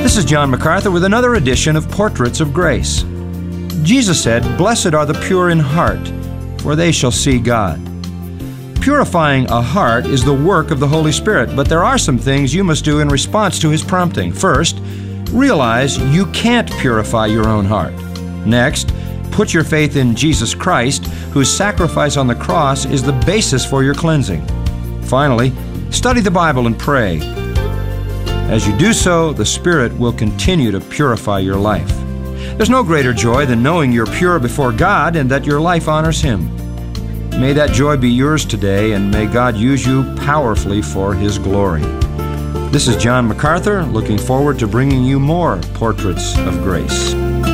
This is John MacArthur with another edition of Portraits of Grace. Jesus said, "Blessed are the pure in heart, for they shall see God." Purifying a heart is the work of the Holy Spirit, but there are some things you must do in response to His prompting. First, realize you can't purify your own heart. Next, put your faith in Jesus Christ, whose sacrifice on the cross is the basis for your cleansing. Finally, study the Bible and pray. As you do so, the Spirit will continue to purify your life. There's no greater joy than knowing you're pure before God and that your life honors Him. May that joy be yours today, and may God use you powerfully for His glory. This is John MacArthur, looking forward to bringing you more Portraits of Grace.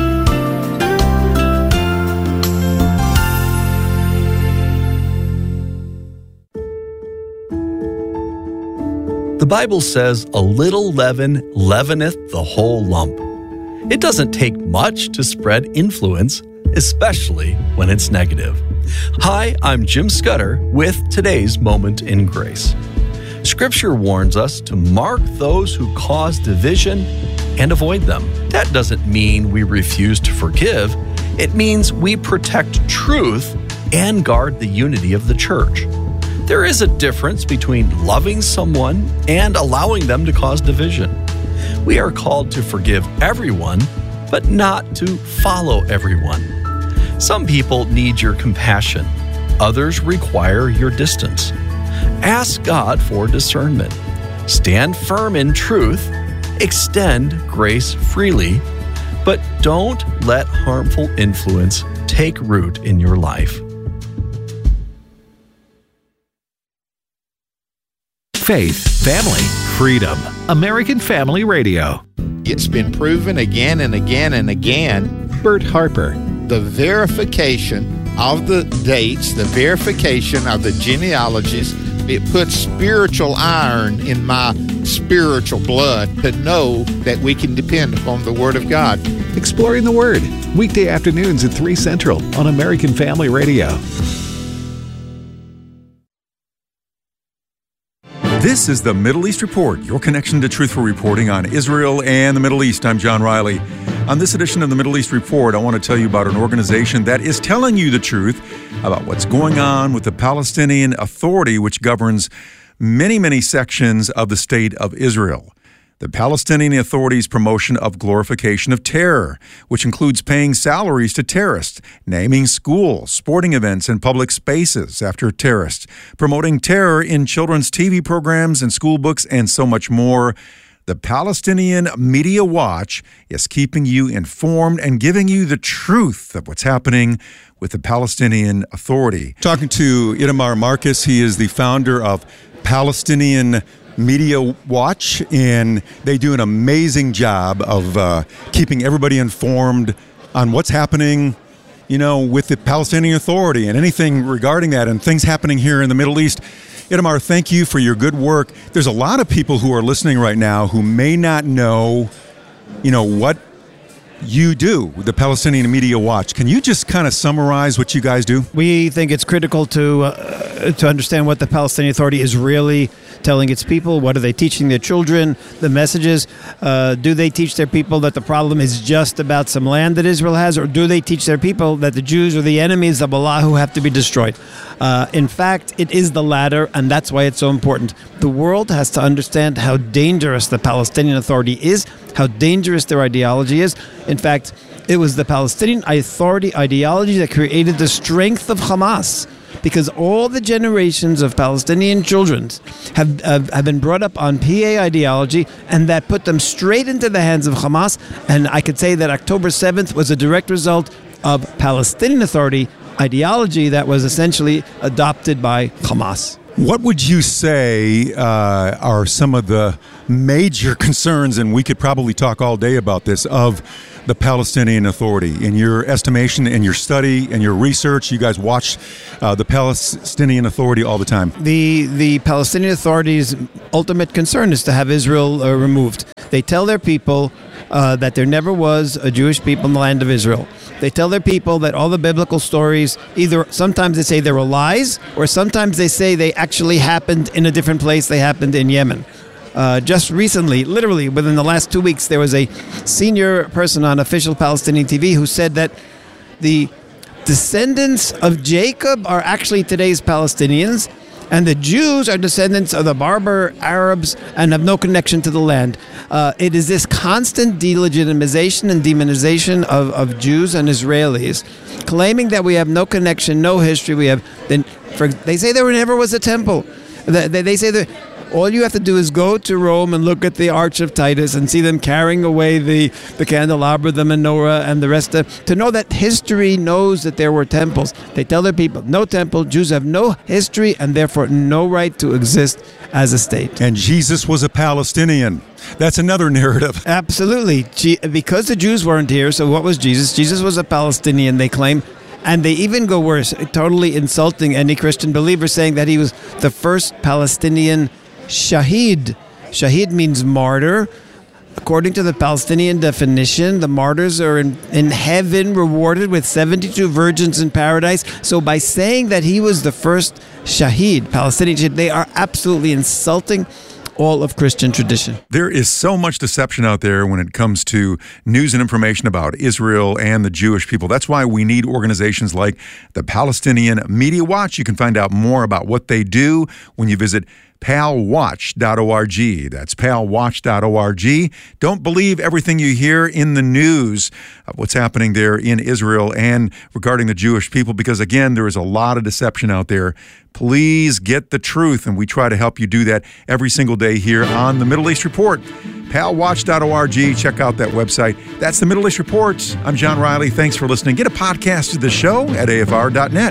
The Bible says, "A little leaven leaveneth the whole lump." It doesn't take much to spread influence, especially when it's negative. Hi, I'm Jim Scudder with today's Moment in Grace. Scripture warns us to mark those who cause division and avoid them. That doesn't mean we refuse to forgive. It means we protect truth and guard the unity of the church. There is a difference between loving someone and allowing them to cause division. We are called to forgive everyone, but not to follow everyone. Some people need your compassion. Others require your distance. Ask God for discernment. Stand firm in truth. Extend grace freely, but don't let harmful influence take root in your life. Faith, family, freedom. American Family Radio. It's been proven again and again and again. Bert Harper. The verification of the dates, the verification of the genealogies, it puts spiritual iron in my spiritual blood to know that we can depend upon the Word of God. Exploring the Word. Weekday afternoons at 3 Central on American Family Radio. This is the Middle East Report, your connection to truthful reporting on Israel and the Middle East. I'm John Riley. On this edition of the Middle East Report, I want to tell you about an organization that is telling you the truth about what's going on with the Palestinian Authority, which governs many, many sections of the state of Israel. The Palestinian Authority's promotion of glorification of terror, which includes paying salaries to terrorists, naming schools, sporting events, and public spaces after terrorists, promoting terror in children's TV programs and school books, and so much more. The Palestinian Media Watch is keeping you informed and giving you the truth of what's happening with the Palestinian Authority. Talking to Itamar Marcus, he is the founder of Palestinian Media Watch, and they do an amazing job of keeping everybody informed on what's happening, with the Palestinian Authority and anything regarding that and things happening here in the Middle East. Itamar, thank you for your good work. There's a lot of people who are listening right now who may not know, what you do with the Palestinian Media Watch. Can you just kind of summarize what you guys do? We think it's critical to understand what the Palestinian Authority is really telling its people. What are they teaching their children? The messages. Do they teach their people that the problem is just about some land that Israel has, or do they teach their people that the Jews are the enemies of Allah who have to be destroyed? In fact, it is the latter, and that's why it's so important. The world has to understand how dangerous the Palestinian Authority is, how dangerous their ideology is. In fact, it was the Palestinian Authority ideology that created the strength of Hamas, because all the generations of Palestinian children have been brought up on PA ideology, and that put them straight into the hands of Hamas. And I could say that October 7th was a direct result of Palestinian Authority ideology that was essentially adopted by Hamas. What would you say are some of the major concerns, and we could probably talk all day about this, of the Palestinian Authority? In your estimation, in your study, and your research, you guys watch the Palestinian Authority all the time. The Palestinian Authority's ultimate concern is to have Israel removed. They tell their people that there never was a Jewish people in the land of Israel. They tell their people that all the biblical stories, either sometimes they say they were lies, or sometimes they say they actually happened in a different place. They happened in Yemen. Just recently, literally within the last 2 weeks, there was a senior person on official Palestinian TV who said that the descendants of Jacob are actually today's Palestinians, and the Jews are descendants of the Berber Arabs and have no connection to the land. It is this constant delegitimization and demonization of Jews and Israelis, claiming that we have no connection, no history. They say there never was a temple. They say that all you have to do is go to Rome and look at the Arch of Titus and see them carrying away the candelabra, the menorah, and the rest to know that history knows that there were temples. They tell their people, no temple, Jews have no history and therefore no right to exist as a state. And Jesus was a Palestinian. That's another narrative. Absolutely. Because the Jews weren't here, so what was Jesus? Jesus was a Palestinian, they claim. And they even go worse, totally insulting any Christian believer, saying that he was the first Palestinian Shahid. Shahid means martyr. According to the Palestinian definition, the martyrs are in heaven rewarded with 72 virgins in paradise. So by saying that he was the first Shahid, Palestinian Shahid, they are absolutely insulting all of Christian tradition. There is so much deception out there when it comes to news and information about Israel and the Jewish people. That's why we need organizations like the Palestinian Media Watch. You can find out more about what they do when you visit palwatch.org. That's palwatch.org. Don't believe everything you hear in the news of what's happening there in Israel and regarding the Jewish people, because again, there is a lot of deception out there. Please get the truth, and we try to help you do that every single day here on the Middle East Report. palwatch.org. Check out that website. That's the Middle East Report. I'm John Riley. Thanks for listening. Get a podcast of the show at afr.net.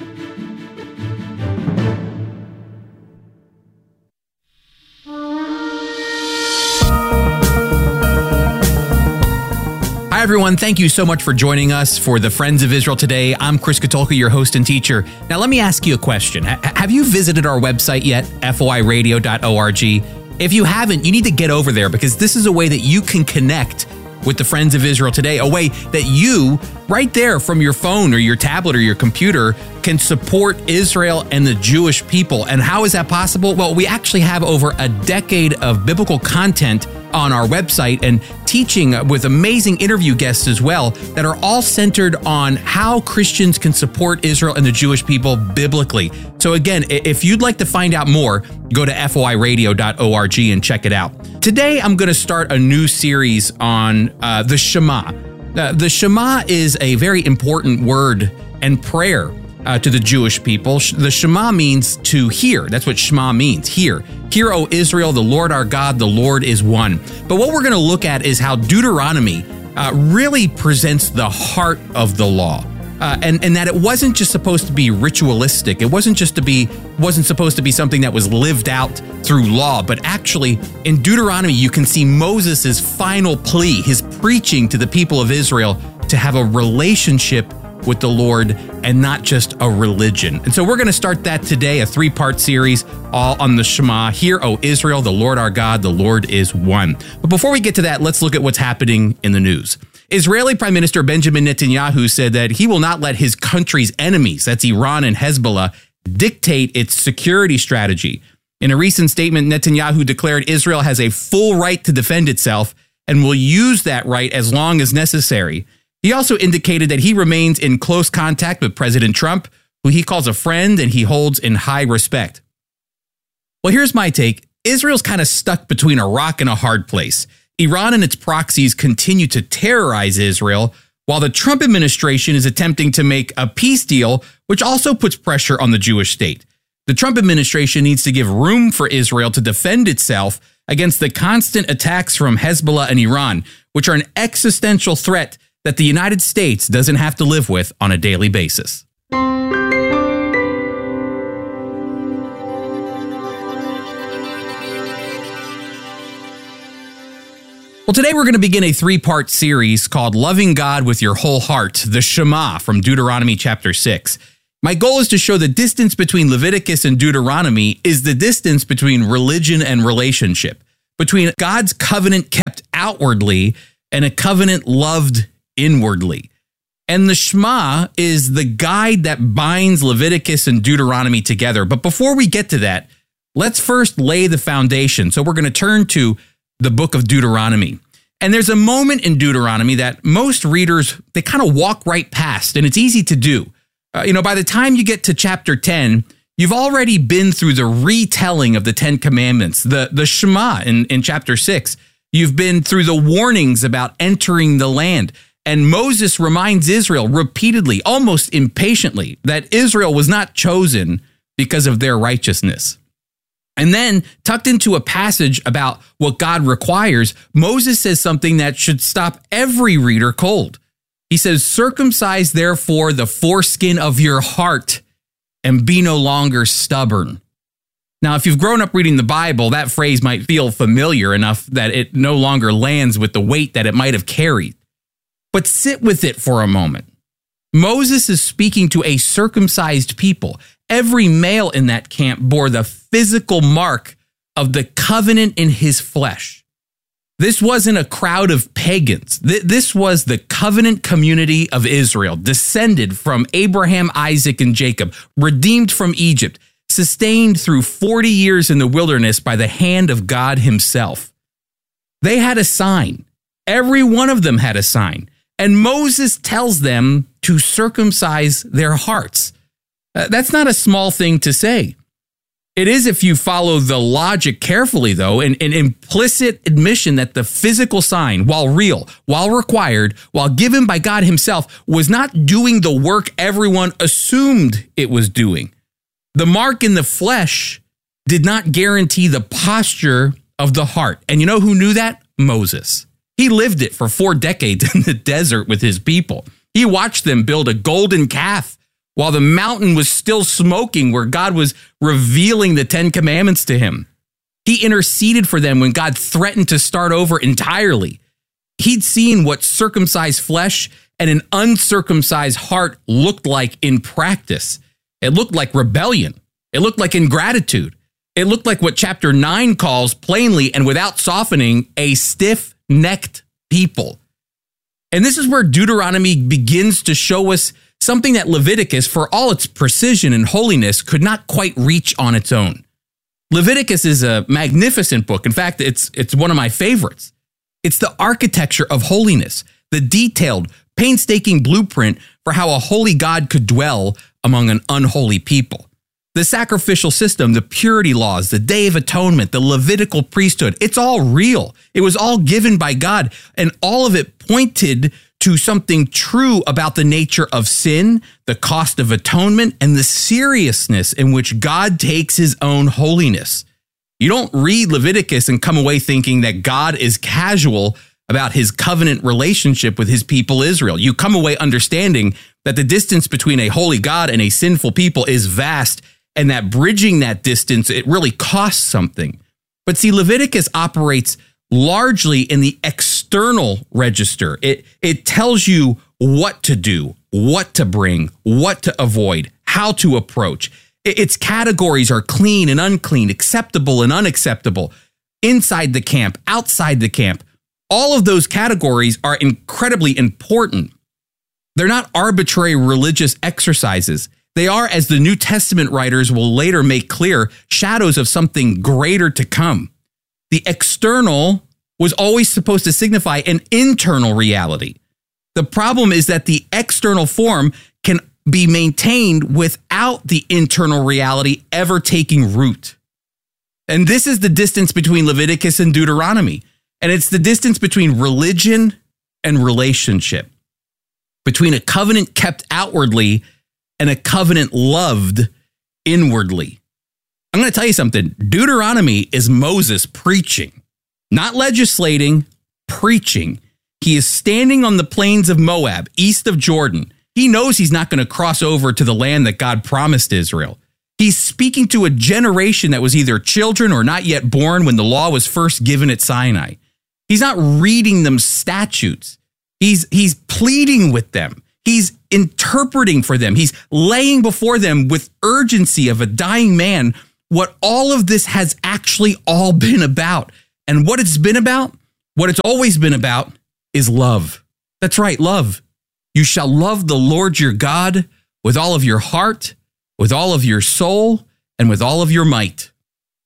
Hi, everyone. Thank you so much for joining us for the Friends of Israel today. I'm Chris Katulka, your host and teacher. Now, let me ask you a question. Have you visited our website yet, foiradio.org? If you haven't, you need to get over there, because this is a way that you can connect with the Friends of Israel today, a way that you, right there from your phone or your tablet or your computer, can support Israel and the Jewish people. And how is that possible? Well, we actually have over a decade of biblical content on our website and teaching with amazing interview guests as well that are all centered on how Christians can support Israel and the Jewish people biblically. So again, if you'd like to find out more, go to foiradio.org and check it out. Today, I'm going to start a new series on the Shema. The Shema is a very important word and prayer to the Jewish people. The Shema means to hear. That's what Shema means, hear. Hear, O Israel, the Lord our God, the Lord is one. But what we're going to look at is how Deuteronomy really presents the heart of the law. And that it wasn't just supposed to be ritualistic. It wasn't supposed to be something that was lived out through law, but actually in Deuteronomy, you can see Moses' final plea, his preaching to the people of Israel to have a relationship with the Lord and not just a religion. And so we're going to start that today, a 3-part series all on the Shema. Hear, O Israel, the Lord our God, the Lord is one. But before we get to that, let's look at what's happening in the news. Israeli Prime Minister Benjamin Netanyahu said that he will not let his country's enemies, that's Iran and Hezbollah, dictate its security strategy. In a recent statement, Netanyahu declared Israel has a full right to defend itself and will use that right as long as necessary. He also indicated that he remains in close contact with President Trump, who he calls a friend and he holds in high respect. Well, here's my take. Israel's kind of stuck between a rock and a hard place. Iran and its proxies continue to terrorize Israel, while the Trump administration is attempting to make a peace deal, which also puts pressure on the Jewish state. The Trump administration needs to give room for Israel to defend itself against the constant attacks from Hezbollah and Iran, which are an existential threat that the United States doesn't have to live with on a daily basis. Well, today we're going to begin a 3-part series called Loving God with Your Whole Heart, the Shema from Deuteronomy chapter 6. My goal is to show the distance between Leviticus and Deuteronomy is the distance between religion and relationship, between God's covenant kept outwardly and a covenant loved inwardly. And the Shema is the guide that binds Leviticus and Deuteronomy together. But before we get to that, let's first lay the foundation. So we're going to turn to the book of Deuteronomy. And there's a moment in Deuteronomy that most readers, they kind of walk right past, and it's easy to do. By the time you get to chapter 10, you've already been through the retelling of the 10 Commandments, the Shema in chapter 6. You've been through the warnings about entering the land. And Moses reminds Israel repeatedly, almost impatiently, that Israel was not chosen because of their righteousness. And then, tucked into a passage about what God requires, Moses says something that should stop every reader cold. He says, "Circumcise therefore the foreskin of your heart and be no longer stubborn." Now, if you've grown up reading the Bible, that phrase might feel familiar enough that it no longer lands with the weight that it might have carried. But sit with it for a moment. Moses is speaking to a circumcised people. Every male in that camp bore the physical mark of the covenant in his flesh. This wasn't a crowd of pagans. This was the covenant community of Israel, descended from Abraham, Isaac, and Jacob, redeemed from Egypt, sustained through 40 years in the wilderness by the hand of God himself. They had a sign. Every one of them had a sign. And Moses tells them to circumcise their hearts. That's not a small thing to say. It is if you follow the logic carefully, though, an implicit admission that the physical sign, while real, while required, while given by God himself, was not doing the work everyone assumed it was doing. The mark in the flesh did not guarantee the posture of the heart. And you know who knew that? Moses. He lived it for 4 decades in the desert with his people. He watched them build a golden calf while the mountain was still smoking, where God was revealing the 10 Commandments to him. He interceded for them when God threatened to start over entirely. He'd seen what circumcised flesh and an uncircumcised heart looked like in practice. It looked like rebellion. It looked like ingratitude. It looked like what chapter 9 calls plainly and without softening, a stiff-necked people. And this is where Deuteronomy begins to show us something that Leviticus, for all its precision and holiness, could not quite reach on its own. Leviticus is a magnificent book. In fact, it's one of my favorites. It's the architecture of holiness, the detailed, painstaking blueprint for how a holy God could dwell among an unholy people. The sacrificial system, the purity laws, the Day of Atonement, the Levitical priesthood, it's all real. It was all given by God, and all of it pointed to something true about the nature of sin, the cost of atonement, and the seriousness in which God takes his own holiness. You don't read Leviticus and come away thinking that God is casual about his covenant relationship with his people Israel. You come away understanding that the distance between a holy God and a sinful people is vast, and that bridging that distance, it really costs something. But see, Leviticus operates largely in the external register. It tells you what to do, what to bring, what to avoid, how to approach. Its categories are clean and unclean, acceptable and unacceptable, inside the camp, outside the camp. All of those categories are incredibly important. They're not arbitrary religious exercises. They are, as the New Testament writers will later make clear, shadows of something greater to come. The external was always supposed to signify an internal reality. The problem is that the external form can be maintained without the internal reality ever taking root. And this is the distance between Leviticus and Deuteronomy. And it's the distance between religion and relationship, between a covenant kept outwardly and a covenant loved inwardly. I'm going to tell you something. Deuteronomy is Moses preaching, not legislating, preaching. He is standing on the plains of Moab, east of Jordan. He knows he's not going to cross over to the land that God promised Israel. He's speaking to a generation that was either children or not yet born when the law was first given at Sinai. He's not reading them statutes. He's pleading with them. He's interpreting for them. He's laying before them with urgency of a dying man what all of this has actually all been about. And what it's been about, what it's always been about, is love. That's right, love. You shall love the Lord your God with all of your heart, with all of your soul, and with all of your might.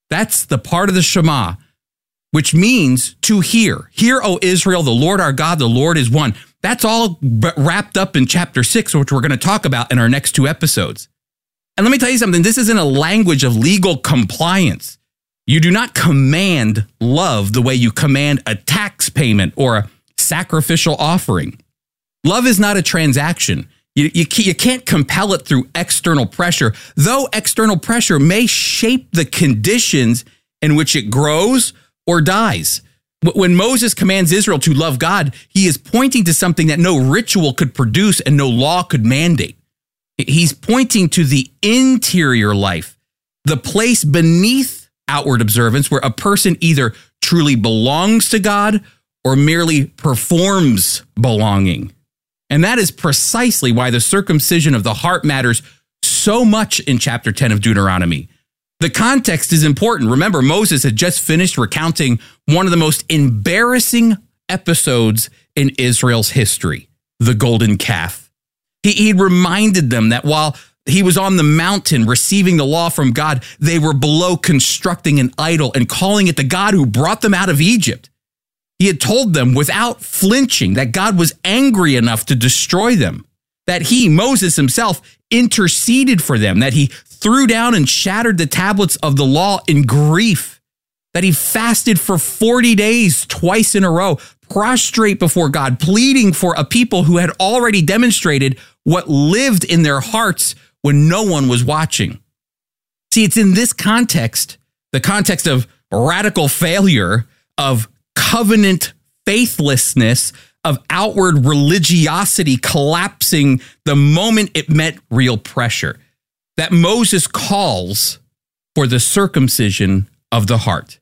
That's the part of the Shema, which means to hear. Hear, O Israel, the Lord our God, the Lord is one. That's all wrapped up in chapter 6, which we're going to talk about in our next 2 episodes. And let me tell you something. This isn't a language of legal compliance. You do not command love the way you command a tax payment or a sacrificial offering. Love is not a transaction. You can't compel it through external pressure, though external pressure may shape the conditions in which it grows or dies. When Moses commands Israel to love God, he is pointing to something that no ritual could produce and no law could mandate. He's pointing to the interior life, the place beneath outward observance where a person either truly belongs to God or merely performs belonging. And that is precisely why the circumcision of the heart matters so much in chapter 10 of Deuteronomy. The context is important. Remember, Moses had just finished recounting one of the most embarrassing episodes in Israel's history, the golden calf. He reminded them that while he was on the mountain receiving the law from God, they were below constructing an idol and calling it the God who brought them out of Egypt. He had told them without flinching that God was angry enough to destroy them, that he, Moses himself, interceded for them, that he threw down and shattered the tablets of the law in grief, that he fasted for 40 days twice in a row, prostrate before God, pleading for a people who had already demonstrated what lived in their hearts when no one was watching. See, it's in this context, the context of radical failure, of covenant faithlessness, of outward religiosity collapsing the moment it met real pressure, that Moses calls for the circumcision of the heart.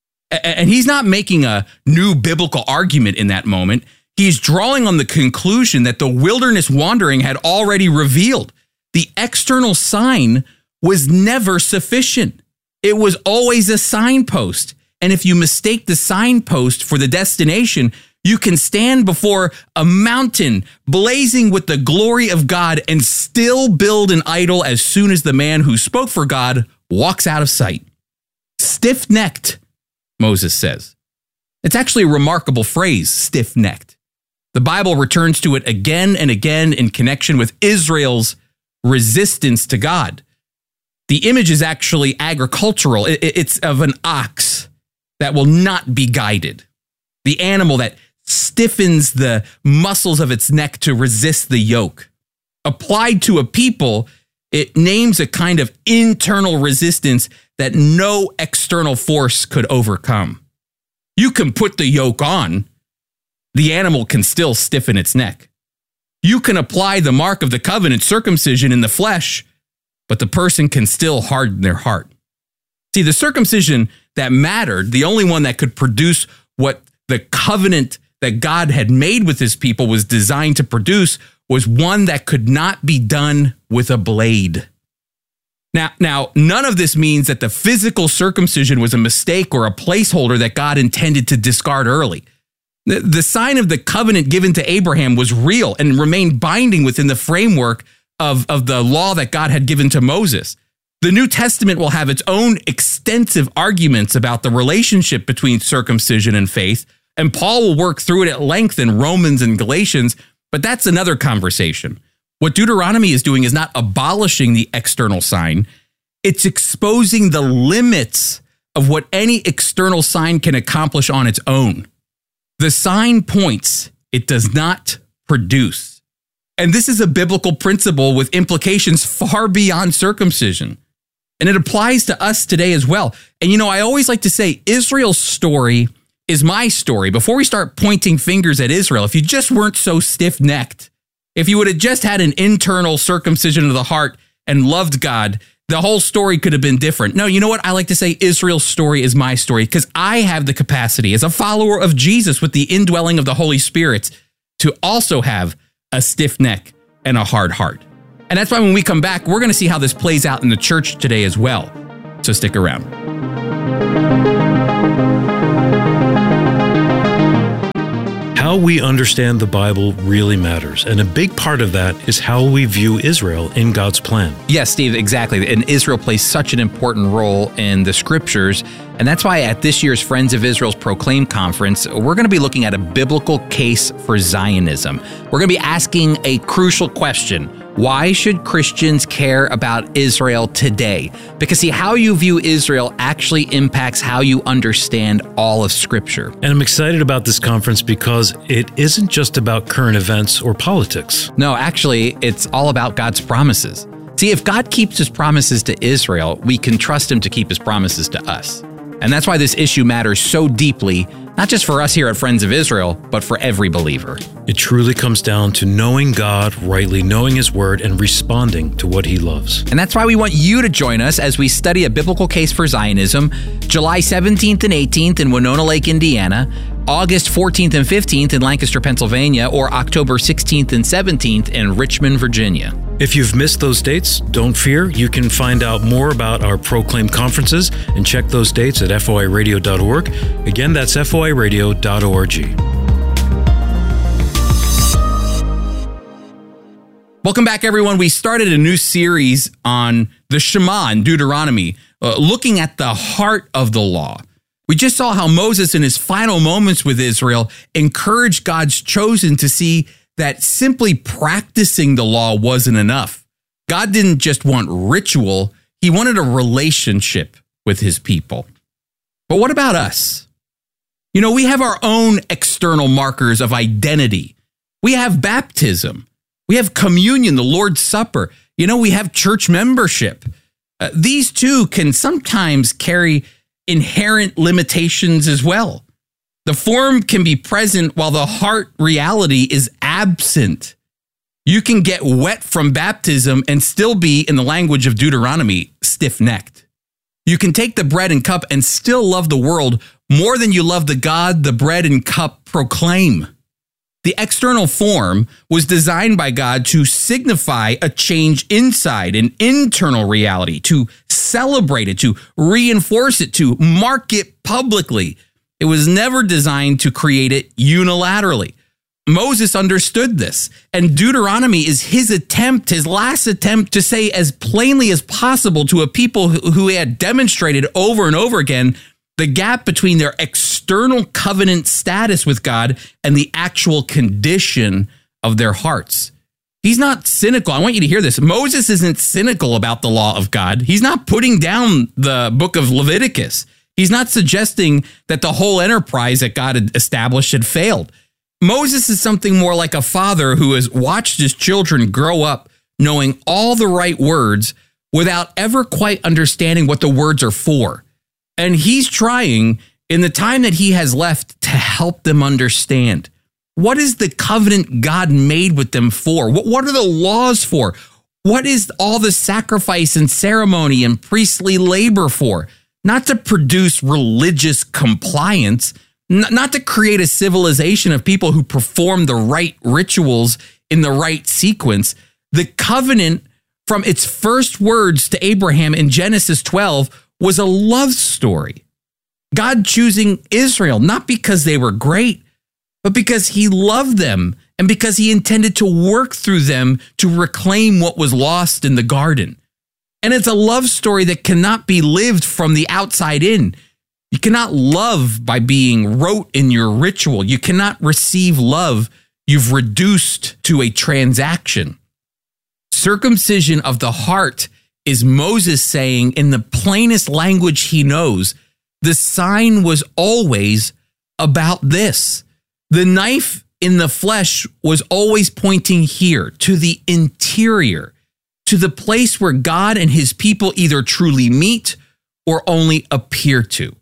And he's not making a new biblical argument in that moment. He's drawing on the conclusion that the wilderness wandering had already revealed. The external sign was never sufficient. It was always a signpost. And if you mistake the signpost for the destination, you can stand before a mountain blazing with the glory of God and still build an idol as soon as the man who spoke for God walks out of sight. Stiff-necked, Moses says. It's actually a remarkable phrase, stiff-necked. The Bible returns to it again and again in connection with Israel's resistance to God. The image is actually agricultural. It's of an ox that will not be guided. The animal that stiffens the muscles of its neck to resist the yoke. Applied to a people, it names a kind of internal resistance that no external force could overcome. You can put the yoke on, the animal can still stiffen its neck. You can apply the mark of the covenant, circumcision, in the flesh, but the person can still harden their heart. See, the circumcision that mattered, the only one that could produce what the covenant that God had made with his people was designed to produce, was one that could not be done with a blade. Now, none of this means that the physical circumcision was a mistake or a placeholder that God intended to discard early. The sign of the covenant given to Abraham was real and remained binding within the framework of the law that God had given to Moses. The New Testament will have its own extensive arguments about the relationship between circumcision and faith, and Paul will work through it at length in Romans and Galatians, but that's another conversation. What Deuteronomy is doing is not abolishing the external sign. It's exposing the limits of what any external sign can accomplish on its own. The sign points, it does not produce. And this is a biblical principle with implications far beyond circumcision. And it applies to us today as well. And I always like to say Israel's story is my story. Before we start pointing fingers at Israel, if you just weren't so stiff-necked, if you would have just had an internal circumcision of the heart and loved God, the whole story could have been different. No, you know what? I like to say Israel's story is my story because I have the capacity as a follower of Jesus with the indwelling of the Holy Spirit to also have a stiff neck and a hard heart. And that's why when we come back, we're going to see how this plays out in the church today as well. So stick around. How How we understand the Bible really matters, and a big part of that is how we view Israel in God's plan. Yes, Steve, exactly. And Israel plays such an important role in the scriptures. And that's why at this year's Friends of Israel's Proclaim Conference, we're going to be looking at a biblical case for Zionism. We're going to be asking a crucial question. Why should Christians care about Israel today? Because see, how you view Israel actually impacts how you understand all of Scripture. And I'm excited about this conference because it isn't just about current events or politics. No, actually, it's all about God's promises. See, if God keeps his promises to Israel, we can trust him to keep his promises to us. And that's why this issue matters so deeply, not just for us here at Friends of Israel, but for every believer. It truly comes down to knowing God rightly, knowing his word, and responding to what he loves. And that's why we want you to join us as we study a biblical case for Zionism, July 17th and 18th in Winona Lake, Indiana, August 14th and 15th in Lancaster, Pennsylvania, or October 16th and 17th in Richmond, Virginia. If you've missed those dates, don't fear. You can find out more about our Proclaim conferences and check those dates at foiradio.org. Again, that's foiradio.org. Welcome back, everyone. We started a new series on the Shema in Deuteronomy, looking at the heart of the law. We just saw how Moses, in his final moments with Israel, encouraged God's chosen to see that simply practicing the law wasn't enough. God didn't just want ritual, he wanted a relationship with his people. But what about us? You know, we have our own external markers of identity. We have baptism. We have communion, the Lord's Supper. You know, we have church membership. These two can sometimes carry inherent limitations as well. The form can be present while the heart reality is absent. You can get wet from baptism and still be, in the language of Deuteronomy, stiff-necked. You can take the bread and cup and still love the world more than you love the God the bread and cup proclaim. The external form was designed by God to signify a change inside, an internal reality, to celebrate it, to reinforce it, to mark it publicly. It was never designed to create it unilaterally. Moses understood this, and Deuteronomy is his attempt, his last attempt to say as plainly as possible to a people who had demonstrated over and over again the gap between their external covenant status with God and the actual condition of their hearts. He's not cynical. I want you to hear this. Moses isn't cynical about the law of God. He's not putting down the book of Leviticus. He's not suggesting that the whole enterprise that God had established had failed. Moses is something more like a father who has watched his children grow up knowing all the right words without ever quite understanding what the words are for. And he's trying, in the time that he has left, to help them understand. What is the covenant God made with them for? What are the laws for? What is all the sacrifice and ceremony and priestly labor for? Not to produce religious compliance, not to create a civilization of people who perform the right rituals in the right sequence. The covenant, from its first words to Abraham in Genesis 12, was a love story. God choosing Israel, not because they were great, but because he loved them and because he intended to work through them to reclaim what was lost in the garden. And it's a love story that cannot be lived from the outside in. You cannot love by being rote in your ritual. You cannot receive love you've reduced to a transaction. Circumcision of the heart is Moses saying, in the plainest language he knows, the sign was always about this. The knife in the flesh was always pointing here, to the interior, to the place where God and his people either truly meet or only appear to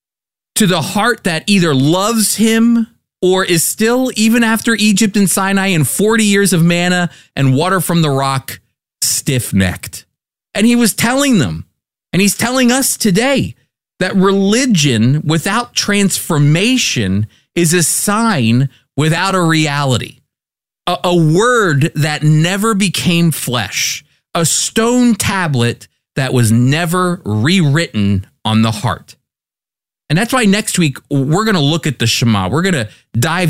the heart that either loves him or is still, even after Egypt and Sinai and 40 years of manna and water from the rock, stiff-necked. And he was telling them, and he's telling us today, that religion without transformation is a sign without a reality. A word that never became flesh. A stone tablet that was never rewritten on the heart. And that's why next week we're going to look at the Shema. We're going to dive